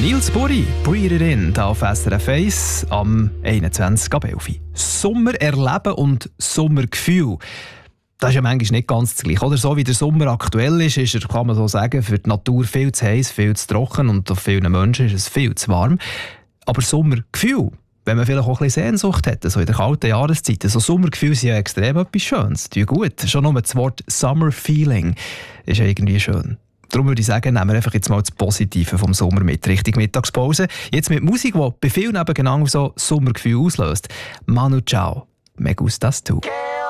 Nils Buri, «Breathe It In» hier auf SRF 1 am 21. ab 11. Sommer erleben und Sommergefühl. Das ist ja manchmal nicht ganz das Gleiche. Oder so wie der Sommer aktuell ist er, kann man so sagen, für die Natur viel zu heiß, viel zu trocken und auf vielen Menschen ist es viel zu warm. Aber Sommergefühl, wenn man vielleicht auch ein bisschen Sehnsucht hat, so in der kalten Jahreszeit, so Sommergefühle sind ja extrem etwas Schönes. Die gut. Schon nur das Wort «Summer Feeling» ist ja irgendwie schön. Darum würde ich sagen, nehmen wir einfach jetzt mal das Positive vom Sommer mit, Richtung Mittagspause. Jetzt mit Musik, die bei vielen eben genau so Sommergefühl auslöst. Manu Chao, «Me gustas tu».